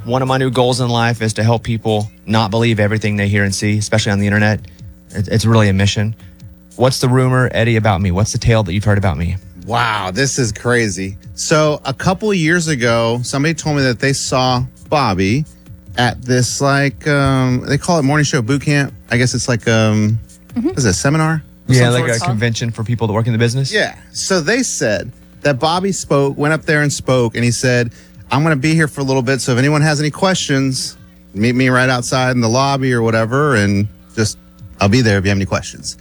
One of my new goals in life is to help people not believe everything they hear and see, especially on the internet. It's really a mission. What's the rumor, Eddie, about me? What's the tale that you've heard about me? Wow, this is crazy. So a couple of years ago, somebody told me that they saw Bobby at this, like, they call it morning show boot camp. I guess it's like, is it a seminar? Yeah, like a convention for people that work in the business. Yeah. So they said that Bobby went up there and spoke, and he said, I'm going to be here for a little bit, so if anyone has any questions, meet me right outside in the lobby or whatever, and I'll be there if you have any questions.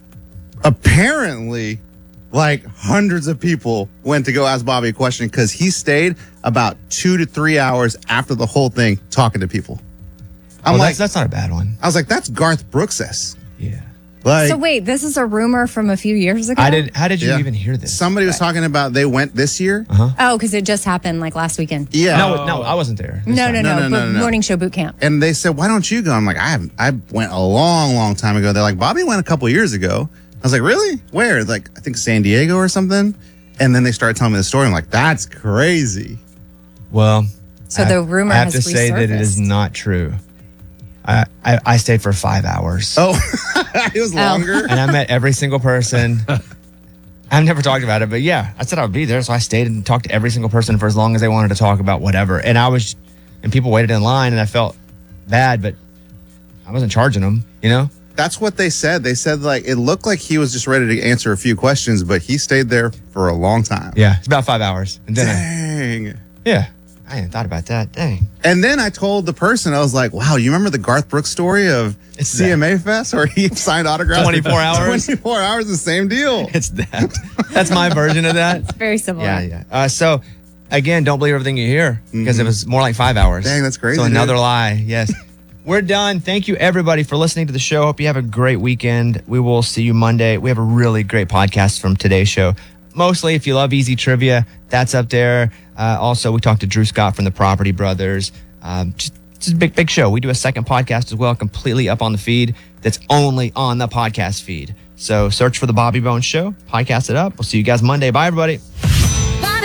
Apparently, like hundreds of people went to go ask Bobby a question because he stayed about 2 to 3 hours after the whole thing talking to people. I'm like, that's not a bad one. I was like, that's Garth Brooks-esque. Yeah. Like, so wait, this is a rumor from a few years ago? How did you even hear this? Somebody was talking about they went this year. Oh, because it just happened like last weekend. Yeah. No, I wasn't there. No. Morning show boot camp. And they said, why don't you go? I'm like, I went a long time ago. They're like, Bobby went a couple years ago. I was like, really? Where? Like, I think San Diego or something. And then they started telling me the story. I'm like, that's crazy. Well, so the rumor has I have to say that it is not true. I stayed for 5 hours. Oh, it was longer. And I met every single person. I've never talked about it, but yeah, I said I would be there. So I stayed and talked to every single person for as long as they wanted to talk about whatever. And people waited in line, and I felt bad, but I wasn't charging them, you know? That's what they said. They said, like, it looked like he was just ready to answer a few questions, but he stayed there for a long time. Yeah, it's about 5 hours. And then Dang. Yeah. I hadn't thought about that. Dang. And then I told the person, I was like, wow, you remember the Garth Brooks story of CMA Fest where he signed autographs? 24 hours? 24 hours, the same deal. It's that. That's my version of that. It's very similar. Yeah. So, again, don't believe everything you hear because it was more like 5 hours. Dang, that's crazy. So another lie. Yes. We're done. Thank you, everybody, for listening to the show. Hope you have a great weekend. We will see you Monday. We have a really great podcast from today's show. Mostly, if you love easy trivia, that's up there. Also, we talked to Drew Scott from the Property Brothers. Just a big show. We do a second podcast as well, completely up on the feed. That's only on the podcast feed. So search for the Bobby Bones Show. Podcast it up. We'll see you guys Monday. Bye, everybody.